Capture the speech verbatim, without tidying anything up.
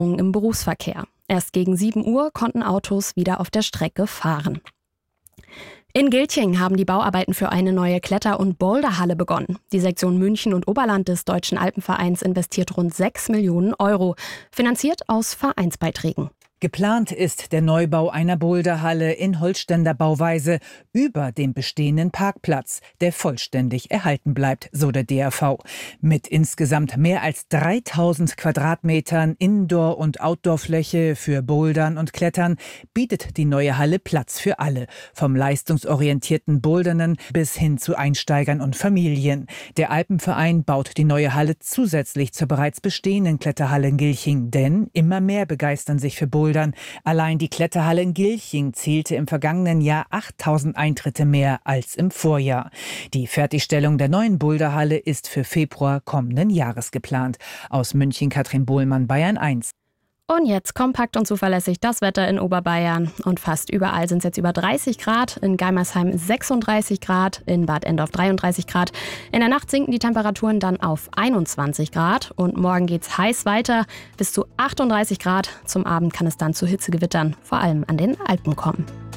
im Berufsverkehr. Erst gegen sieben Uhr konnten Autos wieder auf der Strecke fahren. In Gilching haben die Bauarbeiten für eine neue Kletter- und Boulderhalle begonnen. Die Sektion München und Oberland des Deutschen Alpenvereins investiert rund sechs Millionen Euro, finanziert aus Vereinsbeiträgen. Geplant ist der Neubau einer Boulderhalle in Holzständer Bauweise über dem bestehenden Parkplatz, der vollständig erhalten bleibt, so der D R V. Mit insgesamt mehr als dreitausend Quadratmetern Indoor- und Outdoorfläche für Bouldern und Klettern bietet die neue Halle Platz für alle, vom leistungsorientierten Bouldernen bis hin zu Einsteigern und Familien. Der Alpenverein baut die neue Halle zusätzlich zur bereits bestehenden Kletterhalle in Gilching, denn immer mehr begeistern sich für Bouldern. Allein die Kletterhalle in Gilching zählte im vergangenen Jahr achttausend Eintritte mehr als im Vorjahr. Die Fertigstellung der neuen Boulderhalle ist für Februar kommenden Jahres geplant. Aus München Katrin Bohlmann, Bayern eins. Und jetzt kompakt und zuverlässig das Wetter in Oberbayern. Und fast überall sind es jetzt über dreißig Grad. In Geimersheim sechsunddreißig Grad, in Bad Endorf dreiunddreißig Grad. In der Nacht sinken die Temperaturen dann auf einundzwanzig Grad. Und morgen geht's heiß weiter, bis zu achtunddreißig Grad. Zum Abend kann es dann zu Hitzegewittern, vor allem an den Alpen, kommen.